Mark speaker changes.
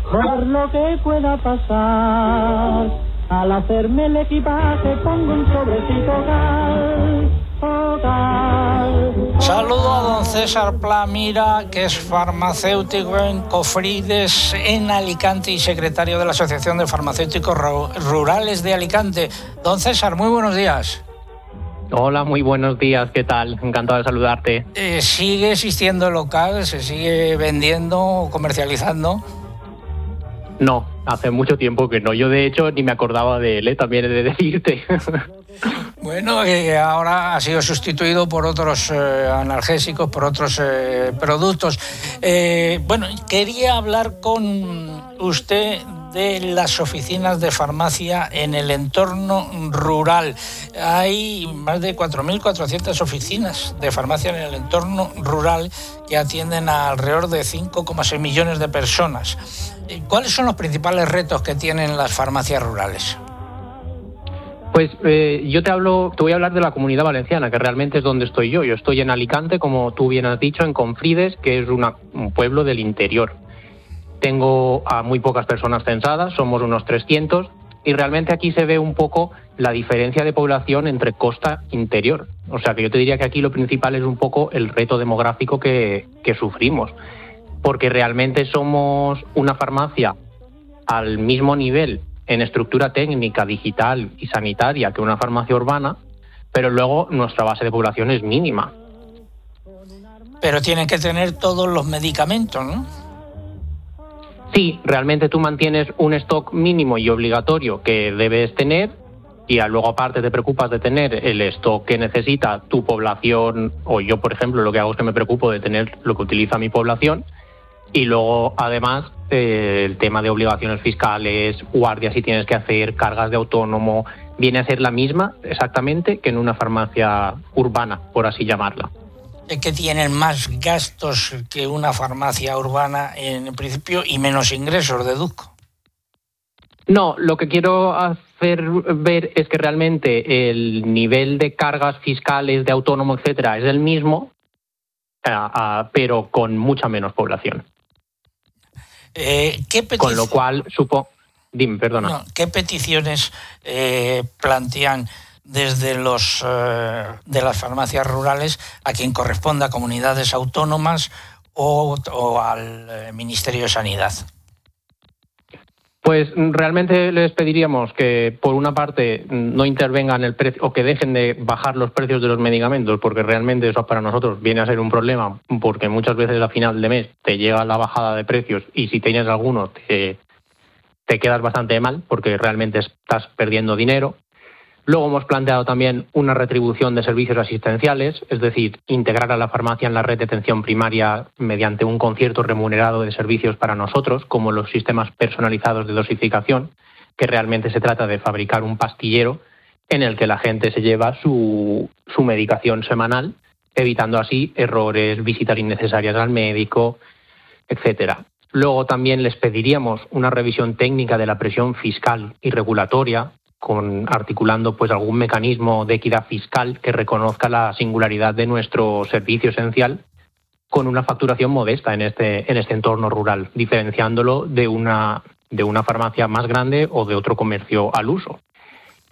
Speaker 1: por lo que pueda pasar. Al hacerme el equipaje pongo un sobrecito hogar.
Speaker 2: Saludo a don César Plamira, que es farmacéutico en Cofrides en Alicante y secretario de la Asociación de Farmacéuticos Rurales de Alicante. Don César, muy buenos días.
Speaker 3: Hola, muy buenos días, ¿qué tal? Encantado de saludarte.
Speaker 2: ¿Sigue existiendo el local? ¿Se sigue vendiendo o comercializando?
Speaker 3: No, hace mucho tiempo que no. Yo, de hecho, ni me acordaba de él, también he de decirte.
Speaker 2: Bueno, ahora ha sido sustituido por otros analgésicos, por otros productos. Bueno, quería hablar con usted de las oficinas de farmacia en el entorno rural. Hay más de 4.400 oficinas de farmacia en el entorno rural que atienden a alrededor de 5,6 millones de personas. ¿Cuáles son los principales retos que tienen las farmacias rurales?
Speaker 3: Pues yo te voy a hablar de la Comunidad Valenciana, que realmente es donde estoy yo. Yo estoy en Alicante, como tú bien has dicho, en Confrides, que es un pueblo del interior. Tengo a muy pocas personas censadas, somos unos 300, y realmente aquí se ve un poco la diferencia de población entre costa e interior. O sea que yo te diría que aquí lo principal es un poco el reto demográfico que sufrimos, porque realmente somos una farmacia al mismo nivel en estructura técnica, digital y sanitaria que una farmacia urbana, pero luego nuestra base de población es mínima.
Speaker 2: Pero tienen que tener todos los medicamentos, ¿no?
Speaker 3: Sí, realmente tú mantienes un stock mínimo y obligatorio que debes tener y luego aparte te preocupas de tener el stock que necesita tu población, o yo, por ejemplo, lo que hago es que me preocupo de tener lo que utiliza mi población. Y luego, además, el tema de obligaciones fiscales, guardias si tienes que hacer, cargas de autónomo, viene a ser la misma exactamente que en una farmacia urbana, por así llamarla.
Speaker 2: Es que tienen más gastos que una farmacia urbana en principio y menos ingresos, deduzco.
Speaker 3: No, lo que quiero hacer ver es que realmente el nivel de cargas fiscales, de autónomo, etcétera, es el mismo, pero con mucha menos población. Con lo cual, Dime, perdona.
Speaker 2: No, ¿qué peticiones plantean desde de las farmacias rurales a quien corresponda, a comunidades autónomas o al Ministerio de Sanidad?
Speaker 3: Pues realmente les pediríamos que, por una parte, no intervengan el precio o que dejen de bajar los precios de los medicamentos, porque realmente eso para nosotros viene a ser un problema, porque muchas veces a final de mes te llega la bajada de precios y si tienes alguno te quedas bastante mal porque realmente estás perdiendo dinero. Luego hemos planteado también una retribución de servicios asistenciales, es decir, integrar a la farmacia en la red de atención primaria mediante un concierto remunerado de servicios para nosotros, como los sistemas personalizados de dosificación, que realmente se trata de fabricar un pastillero en el que la gente se lleva su medicación semanal, evitando así errores, visitas innecesarias al médico, etcétera. Luego también les pediríamos una revisión técnica de la presión fiscal y regulatoria, articulando pues algún mecanismo de equidad fiscal que reconozca la singularidad de nuestro servicio esencial con una facturación modesta en este entorno rural, diferenciándolo de una farmacia más grande o de otro comercio al uso.